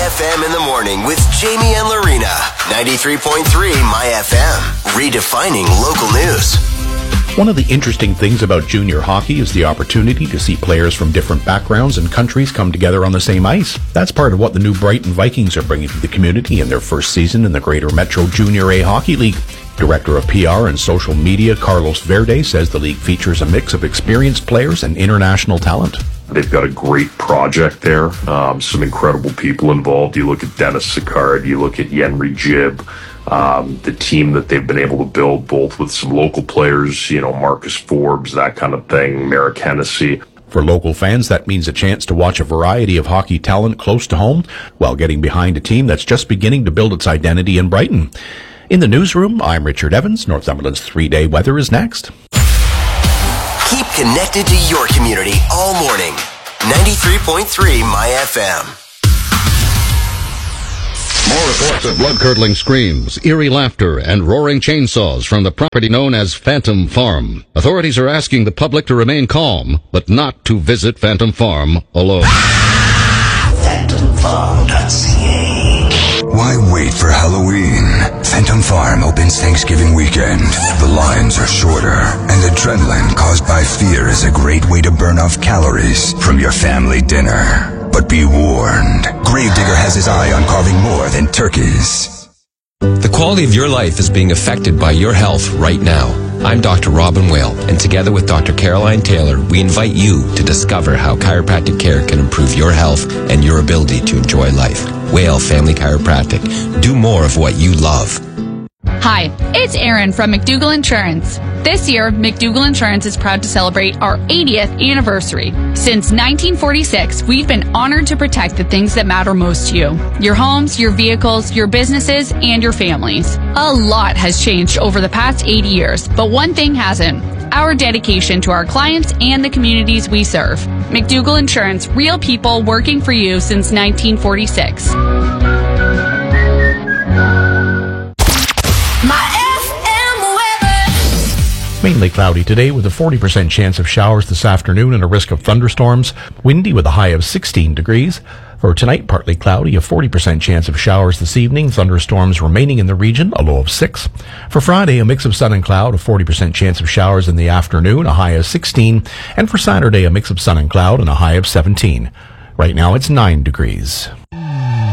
FM in the morning with Jamie and Lorena. 93.3 My FM. Redefining local news. One of the interesting things about junior hockey is the opportunity to see players from different backgrounds and countries come together on the same ice. That's part of what the new Brighton Vikings are bringing to the community in their first season in the Greater Metro Junior A Hockey League. Director of PR and social media Carlos Verde says the league features a mix of experienced players and international talent. They've got a great project there, some incredible people involved. You look at Dennis Sicard, you look at Yenry Jib, the team that they've been able to build, both with some local players, Marcus Forbes, that kind of thing, Merrick Hennessy. For local fans, that means a chance to watch a variety of hockey talent close to home while getting behind a team that's just beginning to build its identity in Brighton. In the newsroom, I'm Richard Evans. Northumberland's 3-day weather is next. Keep connected to your community all morning. 93.3 My FM. More reports of blood-curdling screams, eerie laughter, and roaring chainsaws from the property known as Phantom Farm. Authorities are asking the public to remain calm, but not to visit Phantom Farm alone. PhantomFarm.ca. Why wait for Halloween? Phantom Farm opens Thanksgiving weekend. The lines are shorter, and adrenaline caused by fear is a great way to burn off calories from your family dinner. But be warned, Gravedigger has his eye on carving more than turkeys. The quality of your life is being affected by your health right now. I'm Dr. Robin Whale, and together with Dr. Caroline Taylor, we invite you to discover how chiropractic care can improve your health and your ability to enjoy life. Whale Family Chiropractic. Do more of what you love. Hi, it's Erin from McDougall Insurance. This year, McDougall Insurance is proud to celebrate our 80th anniversary. Since 1946, we've been honored to protect the things that matter most to you. Your homes, your vehicles, your businesses, and your families. A lot has changed over the past 80 years, but one thing hasn't. Our dedication to our clients and the communities we serve. McDougall Insurance, real people working for you since 1946. Mainly cloudy today with a 40% chance of showers this afternoon and a risk of thunderstorms. Windy with a high of 16 degrees. For tonight, partly cloudy, a 40% chance of showers this evening. Thunderstorms remaining in the region, a low of 6. For Friday, a mix of sun and cloud, a 40% chance of showers in the afternoon, a high of 16. And for Saturday, a mix of sun and cloud and a high of 17. Right now, it's 9 degrees.